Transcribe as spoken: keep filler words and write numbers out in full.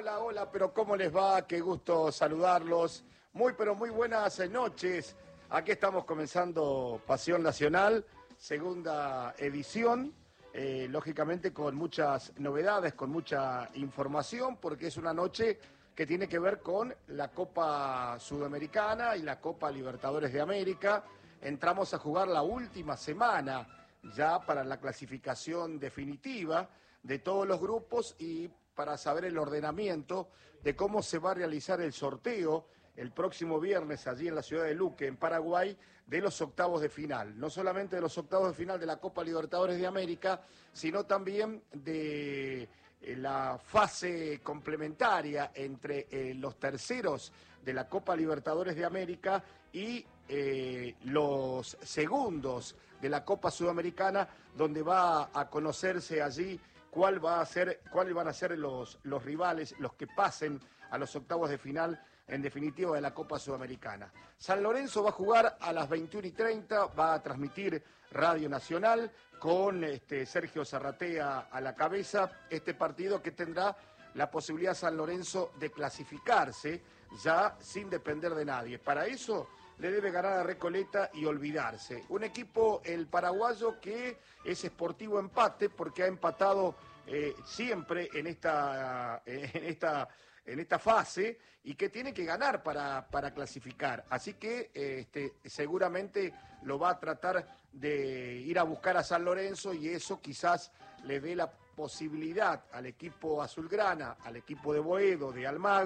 Hola, hola, pero ¿cómo les va? Qué gusto saludarlos. Muy, pero muy buenas noches. Aquí estamos comenzando Pasión Nacional, segunda edición, eh, lógicamente con muchas novedades, con mucha información, porque es una noche que tiene que ver con la Copa Sudamericana y la Copa Libertadores de América. Entramos a jugar la última semana ya para la clasificación definitiva de todos los grupos y para saber el ordenamiento de cómo se va a realizar el sorteo el próximo viernes allí en la ciudad de Luque, en Paraguay, de los octavos de final. No solamente de los octavos de final de la Copa Libertadores de América, sino también de eh, la fase complementaria entre eh, los terceros de la Copa Libertadores de América y eh, los segundos de la Copa Sudamericana, donde va a conocerse allí cuál va a ser, cuáles van a ser los, los rivales, los que pasen a los octavos de final, en definitiva, de la Copa Sudamericana. San Lorenzo va a jugar a las veintiuna y treinta, va a transmitir Radio Nacional con este, Sergio Zarratea a la cabeza, este partido que tendrá la posibilidad San Lorenzo de clasificarse ya sin depender de nadie. Para eso le debe ganar a Recoleta y olvidarse. Un equipo, el paraguayo, que es Sportivo Empate porque ha empatado eh, siempre en esta, en esta, en esta fase y que tiene que ganar para, para clasificar. Así que eh, este, seguramente lo va a tratar de ir a buscar a San Lorenzo y eso quizás le dé la posibilidad al equipo azulgrana, al equipo de Boedo, de Almagro,